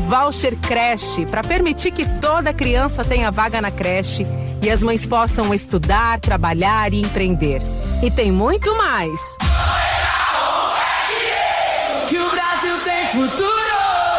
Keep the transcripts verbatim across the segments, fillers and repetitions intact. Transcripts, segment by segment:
Voucher Creche, para permitir que toda criança tenha vaga na creche e as mães possam estudar, trabalhar e empreender. E tem muito mais. Que o Brasil tem futuro!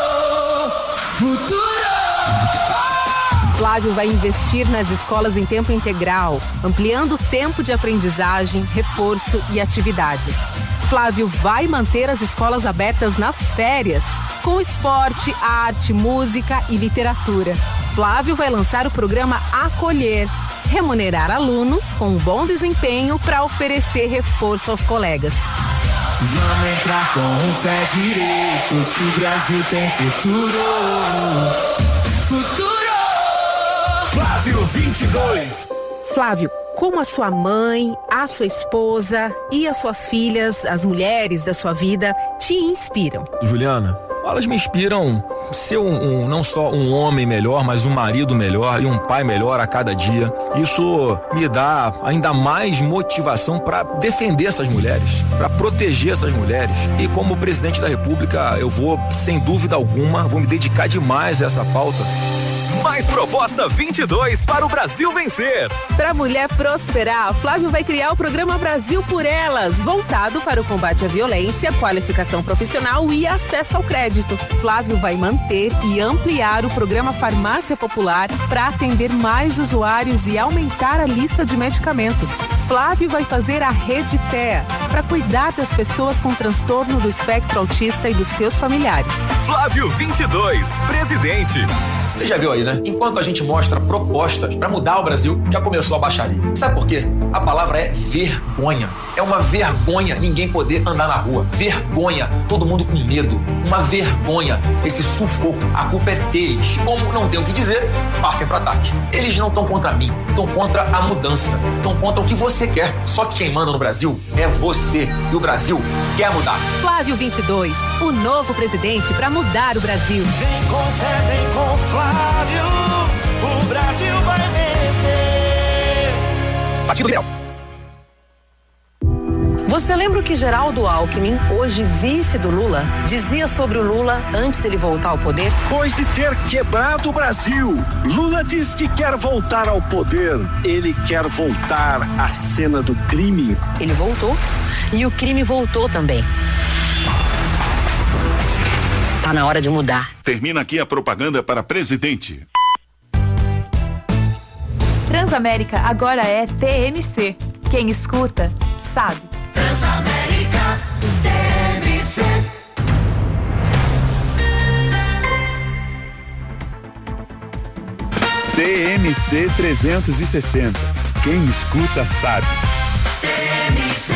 Futuro! Flávio vai investir nas escolas em tempo integral, ampliando o tempo de aprendizagem, reforço e atividades. Flávio vai manter as escolas abertas nas férias, com esporte, arte, música e literatura. Flávio vai lançar o programa Acolher, remunerar alunos com um bom desempenho para oferecer reforço aos colegas. Vamos entrar com o pé direito, que o Brasil tem futuro. Futuro! Flávio vinte e dois. Flávio, como a sua mãe, a sua esposa e as suas filhas, as mulheres da sua vida, te inspiram? Juliana, elas me inspiram a ser um, um, não só um homem melhor, mas um marido melhor e um pai melhor a cada dia. Isso me dá ainda mais motivação para defender essas mulheres, para proteger essas mulheres. E como presidente da República, eu vou, sem dúvida alguma, vou me dedicar demais a essa pauta. Mais Proposta vinte e dois para o Brasil vencer. Para a mulher prosperar, Flávio vai criar o programa Brasil por Elas, voltado para o combate à violência, qualificação profissional e acesso ao crédito. Flávio vai manter e ampliar o programa Farmácia Popular para atender mais usuários e aumentar a lista de medicamentos. Flávio vai fazer a Rede T E A para cuidar das pessoas com transtorno do espectro autista e dos seus familiares. Flávio vinte e dois, presidente. Você já viu aí, né? Enquanto a gente mostra propostas para mudar o Brasil, já começou a baixaria. Sabe por quê? A palavra é vergonha. É uma vergonha ninguém poder andar na rua. Vergonha. Todo mundo com medo. Uma vergonha. Esse sufoco. A culpa é deles. Como não tem o que dizer, partem para ataque. Eles não estão contra mim. Estão contra a mudança. Estão contra o que você quer. Só que quem manda no Brasil é você. E o Brasil quer mudar. Flávio vinte e dois, o novo presidente para mudar o Brasil. Vem com fé, vem com Flávio, o Brasil vai vencer. Partido Liberal. Você lembra o que Geraldo Alckmin, hoje vice do Lula, dizia sobre o Lula antes dele voltar ao poder? Depois de ter quebrado o Brasil, Lula diz que quer voltar ao poder. Ele quer voltar à cena do crime. Ele voltou e o crime voltou também. Tá na hora de mudar. Termina aqui a propaganda para presidente. Transamérica agora é T M C. Quem escuta, sabe. Transamérica, T M C. T M C trezentos e sessenta. Quem escuta sabe. T M C.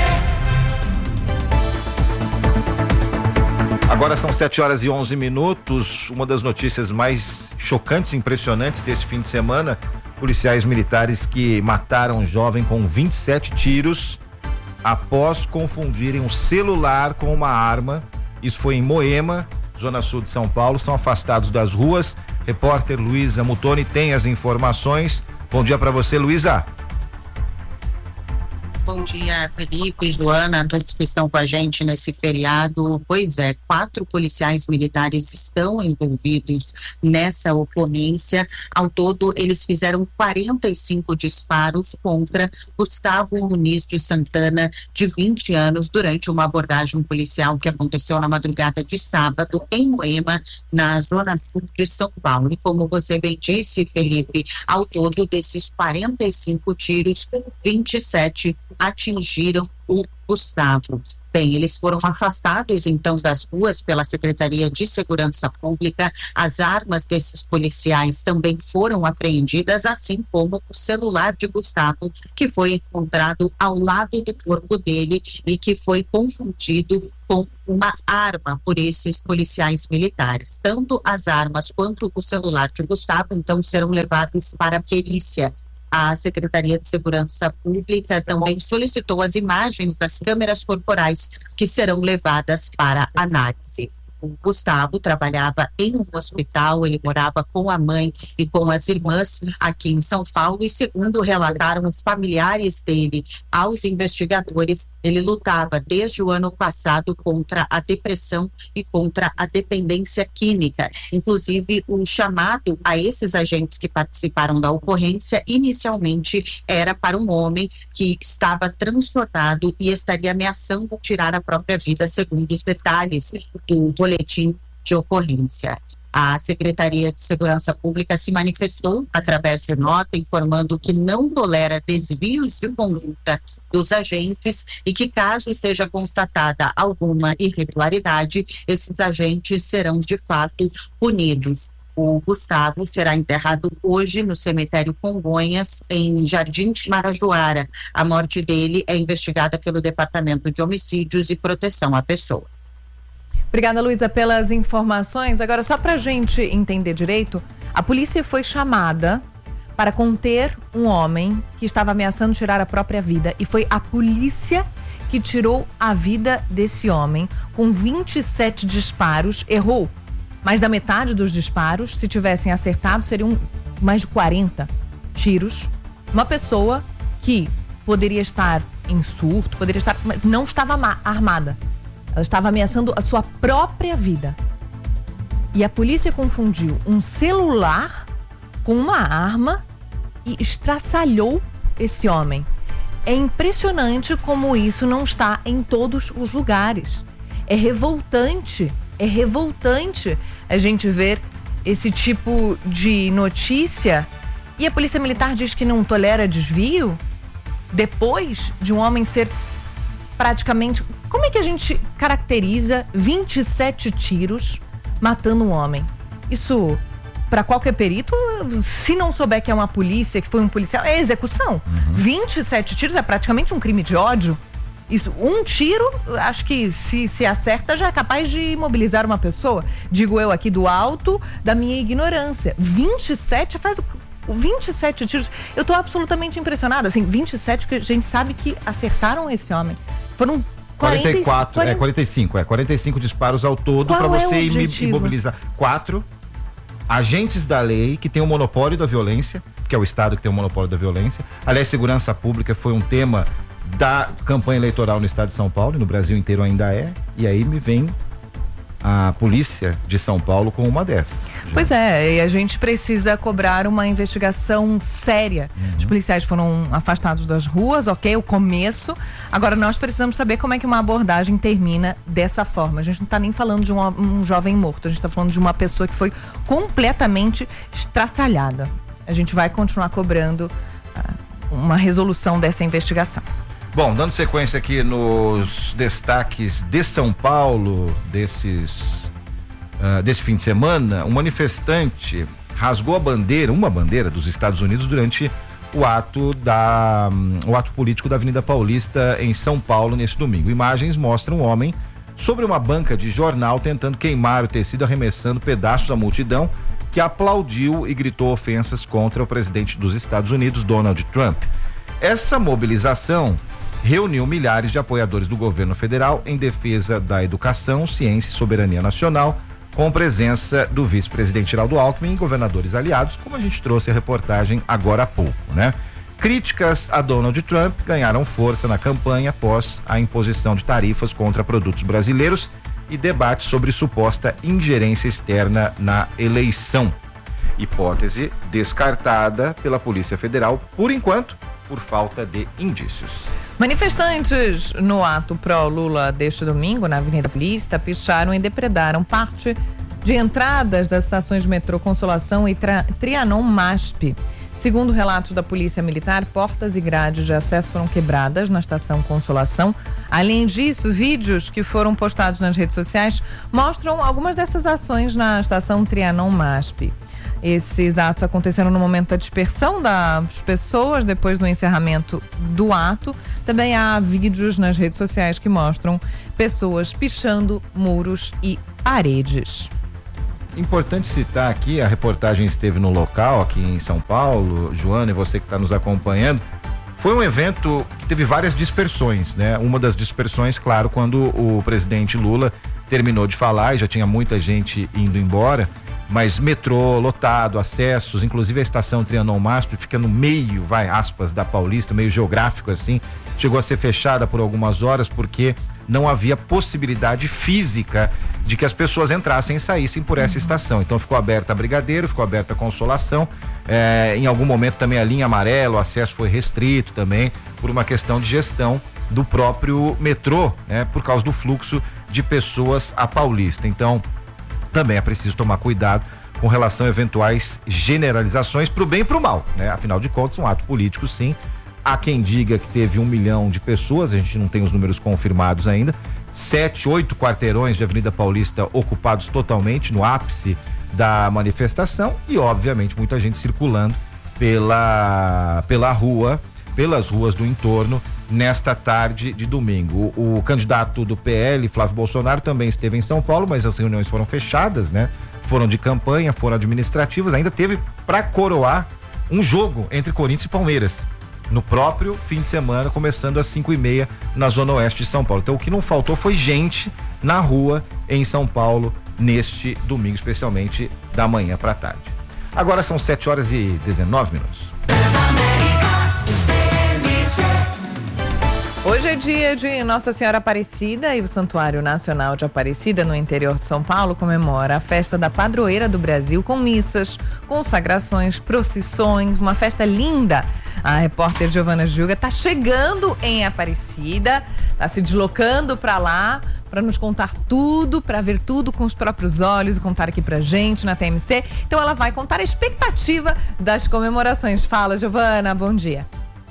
Agora são sete horas e onze minutos. Uma das notícias mais chocantes e impressionantes desse fim de semana: policiais militares que mataram um jovem com vinte e sete tiros após confundirem um celular com uma arma. Isso foi em Moema, zona sul de São Paulo. São afastados das ruas. Repórter Luísa Mutoni tem as informações. Bom dia para você, Luísa. Bom dia, Felipe, Joana, todos que estão com a gente nesse feriado. Pois é, quatro policiais militares estão envolvidos nessa ocorrência. Ao todo, eles fizeram quarenta e cinco disparos contra Gustavo Muniz de Santana, de vinte anos, durante uma abordagem policial que aconteceu na madrugada de sábado em Moema, na zona sul de São Paulo. E como você bem disse, Felipe, ao todo desses quarenta e cinco tiros, vinte e sete atingiram o Gustavo. Bem, eles foram afastados então das ruas pela Secretaria de Segurança Pública. As armas desses policiais também foram apreendidas, assim como o celular de Gustavo, que foi encontrado ao lado do corpo dele e que foi confundido com uma arma por esses policiais militares. Tanto as armas quanto o celular de Gustavo então serão levados para a perícia. A Secretaria de Segurança Pública também solicitou as imagens das câmeras corporais que serão levadas para análise. O Gustavo trabalhava em um hospital, ele morava com a mãe e com as irmãs aqui em São Paulo e, segundo relataram os familiares dele aos investigadores, ele lutava desde o ano passado contra a depressão e contra a dependência química. Inclusive, o chamado a esses agentes que participaram da ocorrência inicialmente era para um homem que estava transtornado e estaria ameaçando tirar a própria vida, segundo os detalhes do boletim de ocorrência. A Secretaria de Segurança Pública se manifestou através de nota informando que não tolera desvios de conduta dos agentes e que, caso seja constatada alguma irregularidade, esses agentes serão de fato punidos. O Gustavo será enterrado hoje no cemitério Congonhas, em Jardim Marajoara. A morte dele é investigada pelo Departamento de Homicídios e Proteção à Pessoa. Obrigada, Luísa, pelas informações. Agora, só para a gente entender direito, a polícia foi chamada para conter um homem que estava ameaçando tirar a própria vida e foi a polícia que tirou a vida desse homem com vinte e sete disparos, errou mais da metade dos disparos. Se tivessem acertado, seriam mais de quarenta tiros. Uma pessoa que poderia estar em surto, poderia estar, não estava armada. Ela estava ameaçando a sua própria vida. E a polícia confundiu um celular com uma arma e estraçalhou esse homem. É impressionante como isso não está em todos os lugares. É revoltante, é revoltante a gente ver esse tipo de notícia. E a Polícia Militar diz que não tolera desvio depois de um homem ser praticamente... Como é que a gente caracteriza vinte e sete tiros matando um homem? Isso, para qualquer perito, se não souber que é uma polícia, que foi um policial, é execução. Uhum. vinte e sete tiros é praticamente um crime de ódio. Isso, um tiro, acho que se, se acerta já é capaz de imobilizar uma pessoa. Digo eu aqui do alto da minha ignorância. vinte e sete faz o... vinte e sete tiros, eu tô absolutamente impressionada. Assim, vinte e sete que a gente sabe que acertaram esse homem. Foram quarenta e quatro, quarenta... é quarenta e cinco, é quarenta e cinco disparos ao todo para você é imobilizar. Quatro agentes da lei que tem o monopólio da violência, que é o Estado que tem o monopólio da violência. Aliás, segurança pública foi um tema da campanha eleitoral no estado de São Paulo e no Brasil inteiro ainda é. E aí me vem a polícia de São Paulo com uma dessas. Pois é, e a gente precisa cobrar uma investigação séria. Uhum. Os policiais foram afastados das ruas, ok, o começo. Agora nós precisamos saber como é que uma abordagem termina dessa forma. A gente não está nem falando de um, um jovem morto, a gente está falando de uma pessoa que foi completamente estraçalhada. A gente vai continuar cobrando uh, uma resolução dessa investigação. Bom, dando sequência aqui nos destaques de São Paulo, desses, uh, desse fim de semana, um manifestante rasgou a bandeira, uma bandeira dos Estados Unidos durante o ato, da, um, o ato político da Avenida Paulista em São Paulo neste domingo. Imagens mostram um homem sobre uma banca de jornal tentando queimar o tecido, arremessando pedaços à multidão que aplaudiu e gritou ofensas contra o presidente dos Estados Unidos, Donald Trump. Essa mobilização reuniu milhares de apoiadores do governo federal em defesa da educação, ciência e soberania nacional, com presença do vice-presidente Geraldo Alckmin e governadores aliados, como a gente trouxe a reportagem agora há pouco, né? Críticas a Donald Trump ganharam força na campanha após a imposição de tarifas contra produtos brasileiros e debates sobre suposta ingerência externa na eleição. Hipótese descartada pela Polícia Federal, por enquanto, por falta de indícios. Manifestantes no ato pró-Lula deste domingo, na Avenida Paulista, picharam e depredaram parte de entradas das estações de metrô Consolação e Trianon MASP. Segundo relatos da Polícia Militar, portas e grades de acesso foram quebradas na estação Consolação. Além disso, vídeos que foram postados nas redes sociais mostram algumas dessas ações na estação Trianon MASP. Esses atos aconteceram no momento da dispersão das pessoas, depois do encerramento do ato. Também há vídeos nas redes sociais que mostram pessoas pichando muros e paredes. Importante citar aqui, a reportagem esteve no local, aqui em São Paulo. Joana, e você que está nos acompanhando, foi um evento que teve várias dispersões, né? Uma das dispersões, claro, quando o presidente Lula terminou de falar e já tinha muita gente indo embora, mas metrô lotado, acessos, inclusive a estação Trianon-Masp fica no meio, vai, aspas, da Paulista, meio geográfico assim, chegou a ser fechada por algumas horas porque não havia possibilidade física de que as pessoas entrassem e saíssem por essa estação. Então ficou aberta a Brigadeiro, ficou aberta a Consolação, é, em algum momento também a linha amarela, o acesso foi restrito também por uma questão de gestão do próprio metrô, né, por causa do fluxo de pessoas à Paulista. Então também é preciso tomar cuidado com relação a eventuais generalizações pro bem e pro mal, né? Afinal de contas, um ato político, sim. Há quem diga que teve um milhão de pessoas, a gente não tem os números confirmados ainda. Sete, oito quarteirões de Avenida Paulista ocupados totalmente no ápice da manifestação e, obviamente, muita gente circulando pela, pela rua, pelas ruas do entorno nesta tarde de domingo. O, o candidato do P L, Flávio Bolsonaro, também esteve em São Paulo, mas as reuniões foram fechadas, né? Foram de campanha, foram administrativas, ainda teve para coroar um jogo entre Corinthians e Palmeiras no próprio fim de semana, começando às cinco e meia na zona oeste de São Paulo. Então o que não faltou foi gente na rua em São Paulo neste domingo, especialmente da manhã para tarde. Agora são sete horas e dezenove minutos. Hoje é dia de Nossa Senhora Aparecida e o Santuário Nacional de Aparecida, no interior de São Paulo, comemora a festa da padroeira do Brasil com missas, consagrações, procissões, uma festa linda. A repórter Giovana Gilga está chegando em Aparecida, está se deslocando para lá para nos contar tudo, para ver tudo com os próprios olhos e contar aqui pra gente na T M C. Então ela vai contar a expectativa das comemorações. Fala, Giovana, bom dia.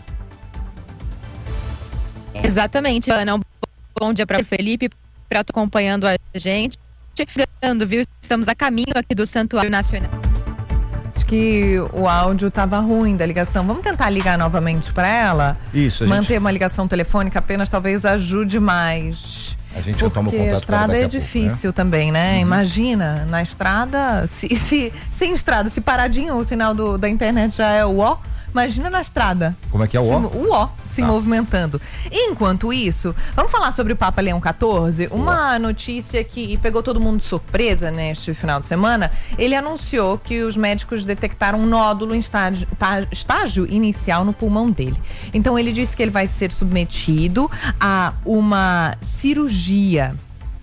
Exatamente, Ana. Um bom dia para o Felipe, para estar acompanhando a gente. Chegando, viu? Estamos a caminho aqui do Santuário Nacional. Acho que o áudio estava ruim da ligação. Vamos tentar ligar novamente para ela? Isso, a Manter gente... uma ligação telefônica apenas talvez ajude mais. A gente já toma o contato. Porque a estrada é difícil pouco, né? Também, né? Uhum. Imagina, na estrada, se, se, sem estrada, se paradinho o sinal do, da internet já é o ó. Imagina na estrada. Como é que é o ó? O ó se ah. movimentando. Enquanto isso, vamos falar sobre o Papa Leão quatorze? Uma notícia que pegou todo mundo de surpresa neste final de semana. Ele anunciou que os médicos detectaram um nódulo em estágio, tá, estágio inicial no pulmão dele. Então ele disse que ele vai ser submetido a uma cirurgia.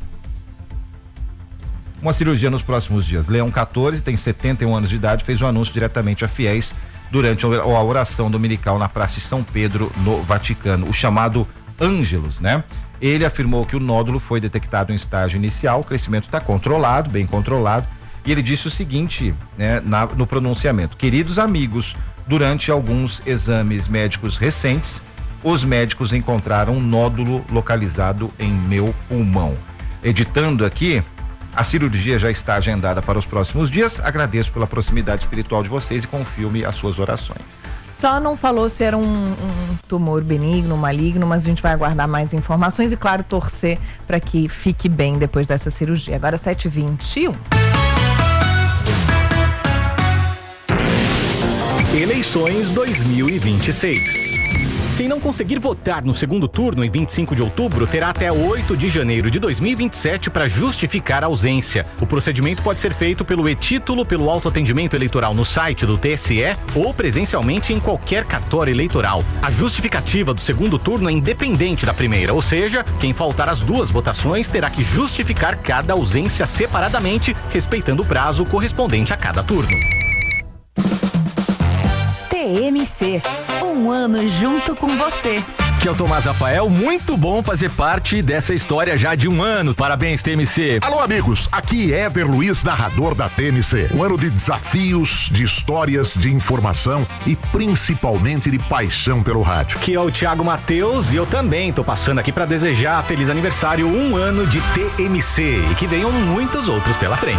Uma cirurgia nos próximos dias. Leão quatorze tem setenta e um anos de idade, fez o um anúncio diretamente a fiéis durante a oração dominical na Praça de São Pedro, no Vaticano, o chamado Ângelus, né? Ele afirmou que o nódulo foi detectado em estágio inicial, o crescimento está controlado, bem controlado, e ele disse o seguinte, né, na, no pronunciamento: queridos amigos, durante alguns exames médicos recentes, os médicos encontraram um nódulo localizado em meu pulmão. Editando aqui, a cirurgia já está agendada para os próximos dias. Agradeço pela proximidade espiritual de vocês e confirme as suas orações. Só não falou se era um, um tumor benigno, maligno, mas a gente vai aguardar mais informações e, claro, torcer para que fique bem depois dessa cirurgia. Agora sete e vinte e um. Eleições dois mil e vinte e seis. Quem não conseguir votar no segundo turno em vinte e cinco de outubro terá até oito de janeiro de dois mil e vinte e sete para justificar a ausência. O procedimento pode ser feito pelo e-título, pelo autoatendimento eleitoral no site do T S E ou presencialmente em qualquer cartório eleitoral. A justificativa do segundo turno é independente da primeira, ou seja, quem faltar às duas votações terá que justificar cada ausência separadamente, respeitando o prazo correspondente a cada turno. T M C, um ano junto com você. Aqui é o Tomás Rafael, muito bom fazer parte dessa história já de um ano. Parabéns, T M C. Alô, amigos, aqui é Éder Luiz, narrador da T M C. Um ano de desafios, de histórias, de informação e principalmente de paixão pelo rádio. Aqui é o Thiago Matheus e eu também tô passando aqui para desejar feliz aniversário, um ano de T M C e que venham muitos outros pela frente.